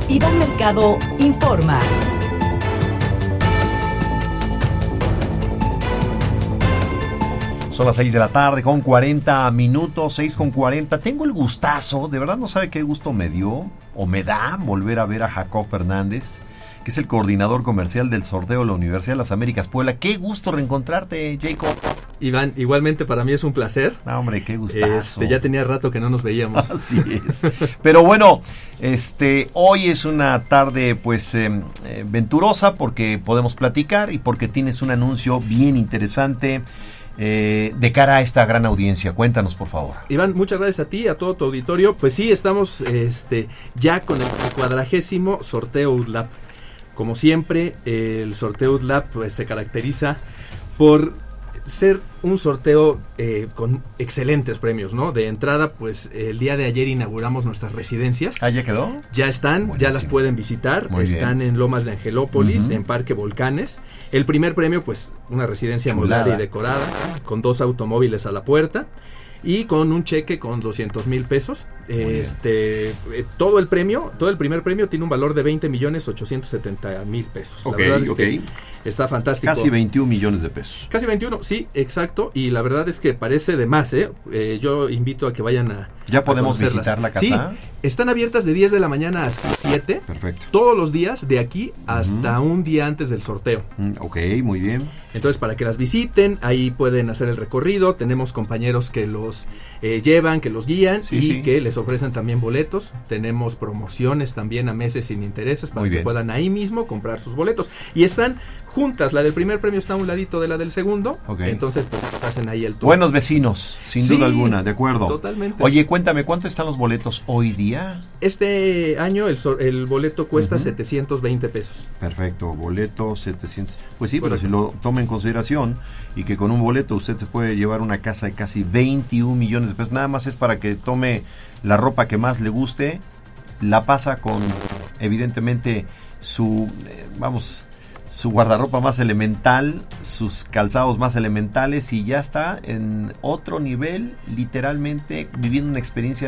Iván Mercado informa. Son las 6 de la tarde con 40 minutos, 6:40. Tengo el gustazo, de verdad no sabe qué gusto me dio o me da volver a ver a Jacob Fernández, que es el coordinador comercial del sorteo de la Universidad de las Américas Puebla. Qué gusto reencontrarte, Jacob. Iván, igualmente para mí es un placer. No, hombre, qué gustazo. Ya tenía rato que no nos veíamos. Así es. Pero bueno, hoy es una tarde pues venturosa porque podemos platicar y porque tienes un anuncio bien interesante de cara a esta gran audiencia. Cuéntanos, por favor. Iván, muchas gracias a ti, a todo tu auditorio. Pues sí, estamos ya con el 40º sorteo UDLAP. Como siempre, el sorteo UDLAP pues se caracteriza por ser un sorteo con excelentes premios, ¿no? De entrada, pues el día de ayer inauguramos nuestras residencias. ¿Ah, ya quedó? Ya están, Buenísimo. Ya las pueden visitar. Muy están bien. en Lomas de Angelópolis, Uh-huh. en Parque Volcanes. El primer premio, pues una residencia Chulada. amueblada y decorada, con 2 automóviles a la puerta y con un cheque con 200,000 pesos. Todo el primer premio tiene un valor de 20,870,000 pesos. Ok, La verdad es ok. que está fantástico. Casi 21 millones de pesos. Casi 21, sí, exacto. Y la verdad es que parece de más, yo invito a que vayan a... ¿Ya podemos conocerlas. visitar la casa? Sí, están abiertas de 10 de la mañana a 7. Perfecto. Todos los días, de aquí hasta un día antes del sorteo. Ok, muy bien. Entonces, para que las visiten, ahí pueden hacer el recorrido. Tenemos compañeros que los llevan, que los guían y que les ofrecen también boletos. Tenemos promociones también a meses sin intereses para que puedan ahí mismo comprar sus boletos. Y están juntas. La del primer premio está a un ladito de la del segundo. Okay. Entonces, pues hacen ahí el tour. Buenos vecinos, sin duda alguna, de acuerdo. Totalmente. Oye, cuéntame, ¿cuánto están los boletos hoy día? Este año el boleto cuesta 720 pesos. Perfecto, boleto 700. Pues sí, pero si lo toma en consideración y que con un boleto usted se puede llevar una casa de casi 21 millones de pesos, nada más es para que tome la ropa que más le guste, la pasa con, evidentemente, su guardarropa más elemental, sus calzados más elementales y ya está en otro nivel, literalmente viviendo una experiencia